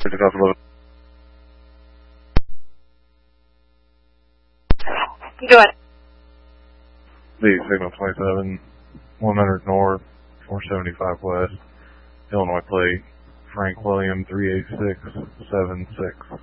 Go ahead. The signal 27, 100 north, 475 west, Illinois plate, Frank William 38676.